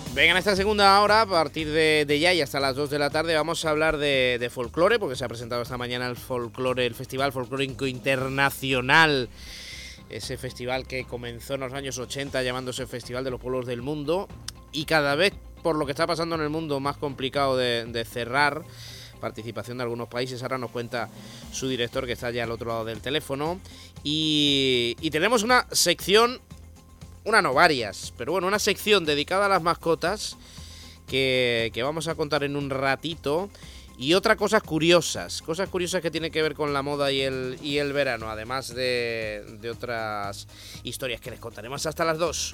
Venga, en esta segunda hora, a partir de ya y hasta las 2 de la tarde, vamos a hablar de folclore, porque se ha presentado esta mañana el Festival Folclórico Internacional, ese festival que comenzó en los años 80 llamándose Festival de los Pueblos del Mundo, y cada vez, por lo que está pasando en el mundo, más complicado de cerrar. Participación de algunos países, ahora nos cuenta su director, que está ya al otro lado del teléfono, y tenemos una sección, no varias, pero bueno, una sección dedicada a las mascotas que vamos a contar en un ratito, y otras cosas curiosas que tienen que ver con la moda y el verano, además de otras historias que les contaremos hasta las 2.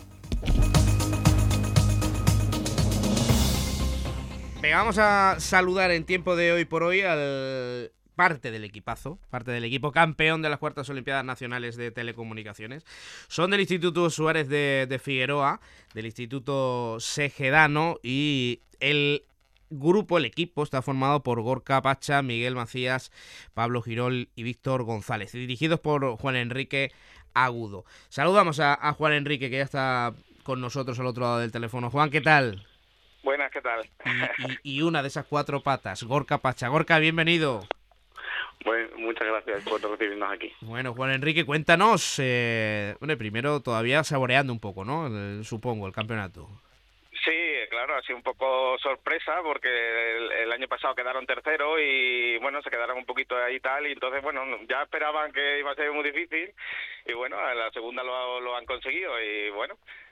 Venga, vamos a saludar en tiempo de hoy por hoy al parte del equipo campeón de las cuartas Olimpiadas Nacionales de Telecomunicaciones. Son del Instituto Suárez de Figueroa, del Instituto Segedano, y el equipo está formado por Gorka Pacha, Miguel Macías, Pablo Girol y Víctor González, y dirigidos por Juan Enrique Agudo. Saludamos a Juan Enrique, que ya está con nosotros al otro lado del teléfono. Juan, ¿qué tal? Buenas, ¿qué tal? Y una de esas cuatro patas, Gorka Pacha. Gorka, bienvenido. Bueno, muchas gracias por recibirnos aquí. Bueno, Juan Enrique, cuéntanos, primero todavía saboreando un poco, ¿no? Supongo, el campeonato. Sí, claro, ha sido un poco sorpresa porque el año pasado quedaron terceros y bueno, se quedaron un poquito ahí y tal, y entonces bueno, ya esperaban que iba a ser muy difícil y bueno, a la segunda lo han conseguido y bueno.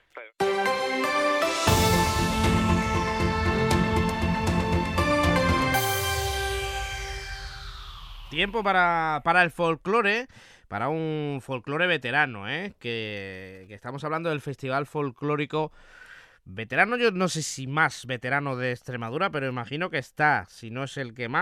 Tiempo para el folclore, para un folclore veterano, que estamos hablando del Festival Folclórico Veterano. Yo no sé si más veterano de Extremadura, pero imagino que está, si no es el que más.